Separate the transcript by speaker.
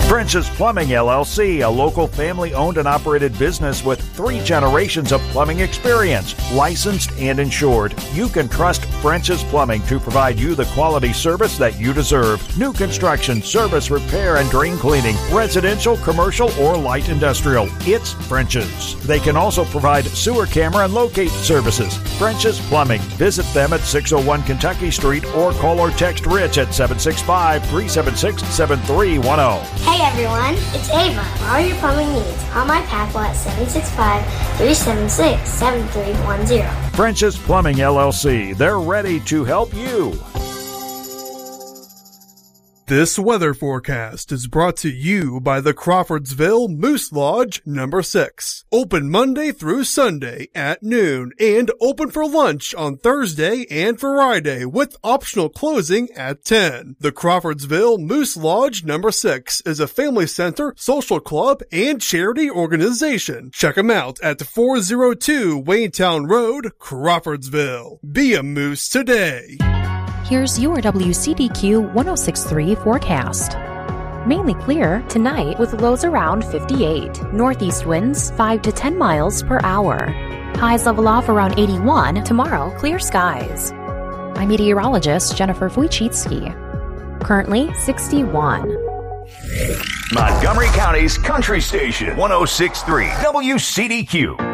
Speaker 1: French's Plumbing LLC, a local family-owned and operated business with 3 generations of plumbing experience, licensed and insured. You can trust French's Plumbing to provide you the quality service that you deserve. New construction, service, repair, and drain cleaning, residential, commercial, or light industrial. It's French's. They can also provide sewer camera and locate services. French's Plumbing. Visit them at 601 Kentucky Street or call or text Rich at 765-376-7310.
Speaker 2: Hey everyone, it's Ava. For all your plumbing needs, call my Packle at 765-376-7310.
Speaker 1: French's Plumbing LLC. They're ready to help you.
Speaker 3: This weather forecast is brought to you by the Crawfordsville Moose Lodge No. 6. Open Monday through Sunday at noon and open for lunch on Thursday and Friday with optional closing at 10. The Crawfordsville Moose Lodge No. 6 is a family center, social club, and charity organization. Check them out at 402 Waynetown Road, Crawfordsville. Be a moose today.
Speaker 4: Here's your WCDQ 106.3 forecast. Mainly clear tonight with lows around 58. Northeast winds 5 to 10 miles per hour. Highs level off around 81. Tomorrow, clear skies. I'm meteorologist Jennifer Wojcicki. Currently 61.
Speaker 5: Montgomery County's Country Station 106.3 WCDQ.